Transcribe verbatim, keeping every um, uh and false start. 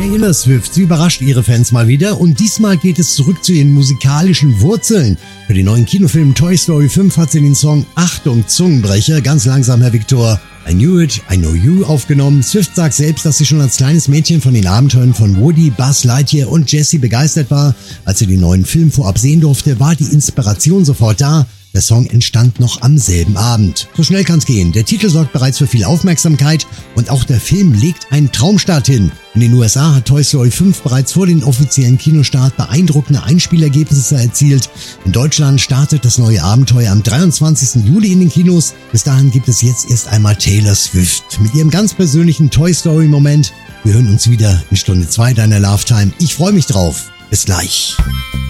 Taylor Swift, sie überrascht ihre Fans mal wieder und diesmal geht es zurück zu ihren musikalischen Wurzeln. Für den neuen Kinofilm Toy Story fünf hat sie den Song Achtung Zungenbrecher, ganz langsam Herr Viktor, I Knew It, I Know You aufgenommen. Swift sagt selbst, dass sie schon als kleines Mädchen von den Abenteuern von Woody, Buzz Lightyear und Jessie begeistert war. Als sie den neuen Film vorab sehen durfte, war die Inspiration sofort da. Der Song entstand noch am selben Abend. So schnell kann's gehen. Der Titel sorgt bereits für viel Aufmerksamkeit und auch der Film legt einen Traumstart hin. In den U S A hat Toy Story fünf bereits vor dem offiziellen Kinostart beeindruckende Einspielergebnisse erzielt. In Deutschland startet das neue Abenteuer am dreiundzwanzigsten Juli in den Kinos. Bis dahin gibt es jetzt erst einmal Taylor Swift mit ihrem ganz persönlichen Toy Story Moment. Wir hören uns wieder in Stunde zwei deiner Love Time. Ich freue mich drauf. Bis gleich.